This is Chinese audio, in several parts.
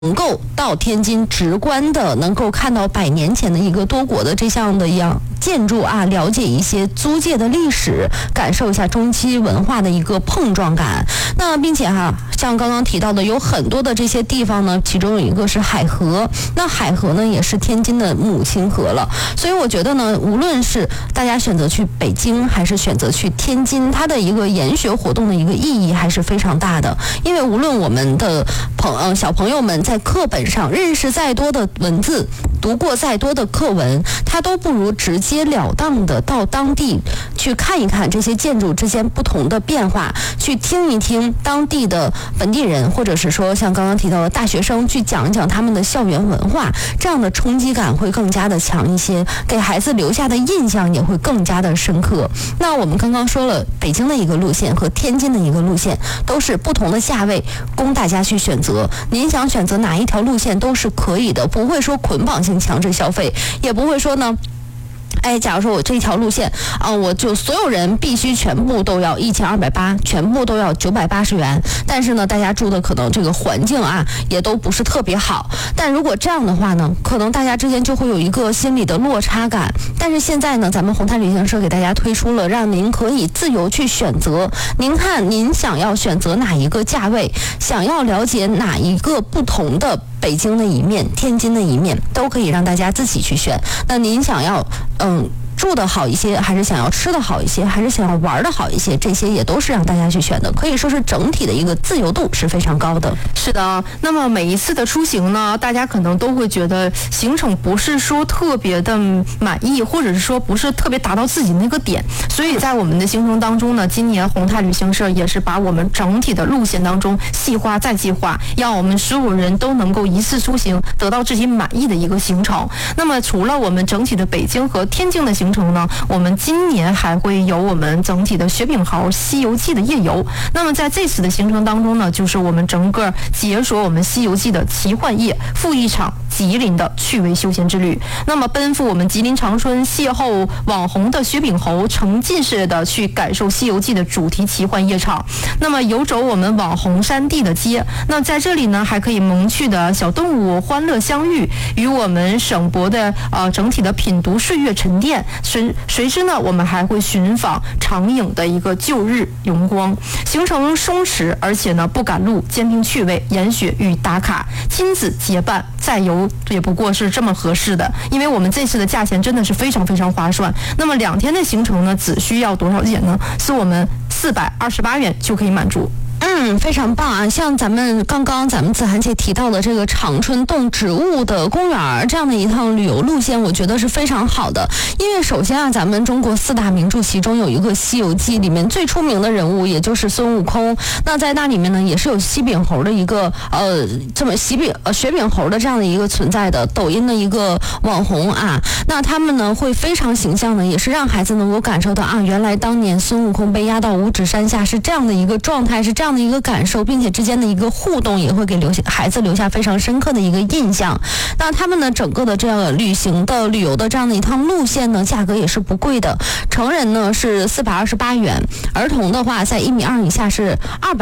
能够到天津直观的能够看到100年前的一个多国的这样的建筑啊，了解一些租界的历史，感受一下中西文化的一个碰撞感。那并且像刚刚提到的，有很多的这些地方呢，其中有一个是海河，那海河呢也是天津的母亲河了。所以我觉得呢，无论是大家选择去北京还是选择去天津，它的一个研学活动的一个意义还是非常大的。因为无论我们的小朋友们在课本上认识再多的文字，读过再多的课文，它都不如直截了当的到当地去看一看这些建筑之间不同的变化，去听一听当地的本地人，或者是说像刚刚提到的大学生去讲一讲他们的校园文化，这样的冲击感会更加的强一些，给孩子留下的印象也会更加的深刻。那我们刚刚说了北京的一个路线和天津的一个路线，都是不同的价位供大家去选择，您想选择哪一条路线都是可以的，不会说捆绑性强制消费，也不会说呢假如说我这一条路线我就所有人必须全部都要1280，全部都要980元，但是呢大家住的可能这个环境也都不是特别好，但如果这样的话呢，可能大家之间就会有一个心理的落差感。但是现在呢，咱们宏泰旅行社给大家推出了让您可以自由去选择，您看您想要选择哪一个价位，想要了解哪一个不同的北京的一面，天津的一面，都可以让大家自己去选。那您想要住的好一些，还是想要吃的好一些，还是想要玩的好一些，这些也都是让大家去选的，可以说是整体的一个自由度是非常高的。 是的，那么每一次的出行呢，大家可能都会觉得行程不是说特别的满意，或者是说不是特别达到自己那个点，所以在我们的行程当中呢，今年宏泰旅行社也是把我们整体的路线当中细化再细化，让我们所有人都能够一次出行得到自己满意的一个行程。那么除了我们整体的北京和天津的行程呢，我们今年还会有我们整体的雪饼号西游记的夜游。那么在这次的行程当中呢，就是我们整个解锁我们西游记的奇幻夜，赴一场吉林的趣味休闲之旅。那么奔赴我们吉林长春，邂逅网红的雪饼猴，沉浸式的去感受西游记的主题奇幻夜场。那么游走我们网红山地的街，那在这里呢，还可以萌趣的小动物欢乐相遇，与我们省博的整体的品读岁月沉淀。随之呢，我们还会寻访长影的一个旧日荣光。行程松弛，而且呢不赶路，坚定趣味，研学与打卡，亲子结伴再游也不过是这么合适的。因为我们这次的价钱真的是非常非常划算。那么2天的行程呢，只需要多少钱呢？是我们428元就可以满足。 非常棒啊！像咱们子涵姐提到的这个长春动植物的公园这样的一趟旅游路线，我觉得是非常好的。因为首先咱们中国4大名著其中有一个《西游记》，里面最出名的人物也就是孙悟空。那在那里面呢，也是有西饼猴的一个雪饼猴的这样的一个存在的抖音的一个网红那他们呢会非常形象的，也是让孩子能够感受到原来当年孙悟空被压到五指山下是这样的一个状态，是这样的一个感受，并且之间的一个互动也会给孩子留下非常深刻的一个印象。那他们呢整个的这样旅游的这样的一趟路线呢，价格也是不贵的。成人呢是428元，儿童的话在1.2米以下是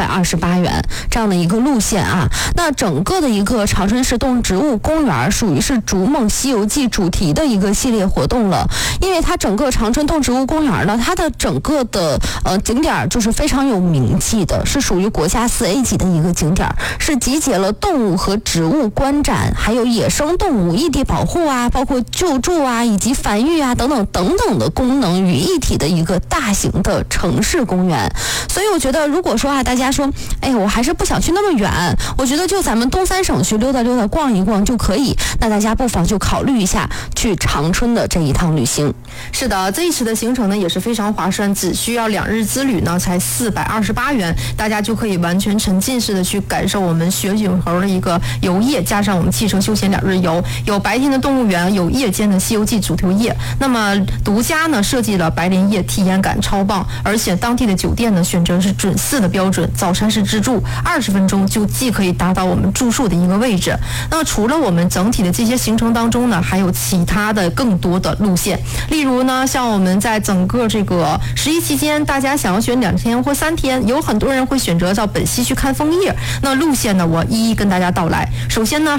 228元这样的一个路线那整个的一个长春市动植物公园属于是逐梦西游记主题的一个系列活动了。因为它整个长春动植物公园呢，它的整个的景点就是非常有名气的，是属于国家4A 级的一个景点，是集结了动物和植物观展，还有野生动物异地保护包括救助以及繁育等等的功能于一体的一个大型的城市公园。所以我觉得如果说大家说我还是不想去那么远，我觉得就咱们东3省去溜达溜达逛一逛就可以，那大家不妨就考虑一下去长春的这一趟旅行。 是的，这一次的行程呢也是非常划算，只需要2日之旅呢才428元，大家就可以完全沉浸式的去感受我们雪饼猴的一个游夜，加上我们汽车休闲2日游，有白天的动物园，有夜间的西游记主题夜。那么独家呢设计了白莲夜，体验感超棒，而且当地的酒店呢选择是准4的标准，早餐是自助，20分钟就既可以达到我们住宿的一个位置。那么除了我们整体的这些行程当中呢，还有其他的更多的路线，例如呢像我们在整个这个11期间，大家想要选2天或3天，有很多人会选择择到本溪去看枫叶。那路线呢，我一一跟大家道来。首先呢，